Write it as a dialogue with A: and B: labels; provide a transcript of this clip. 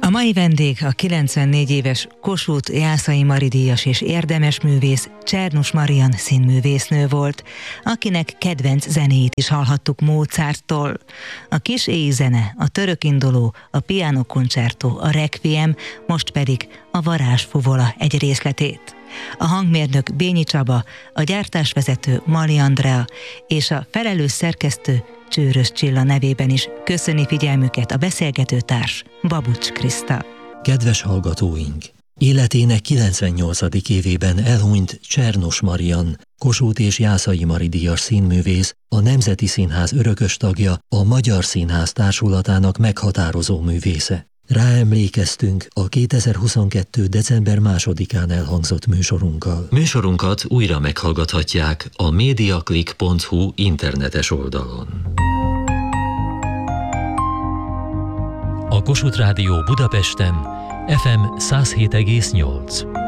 A: A mai vendég a 94 éves Kossuth Jászai Mari díjas és érdemes művész Czernus Marian színművésznő volt, akinek kedvenc zenéit is hallhattuk Mozarttól. A kis éjzene, a török induló, a piano concerto, a requiem, most pedig a varázsfuvola egy részletét. A hangmérnök Bényi Csaba, a gyártásvezető Mali Andrea és a felelős szerkesztő Csőrös Csilla nevében is köszöni figyelmüket a beszélgetőtárs Babucs Kriszta.
B: Kedves hallgatóink! Életének 98. évében elhunyt Czernus Marian, Kossuth és Jászai Mari díjas színművész, a Nemzeti Színház örökös tagja, a Magyar Színház Társulatának meghatározó művésze. Ráemlékeztünk a 2022. december 2-án elhangzott műsorunkkal. Műsorunkat újra meghallgathatják a mediaclick.hu internetes oldalon. A Kossuth Rádió Budapesten FM 107,8.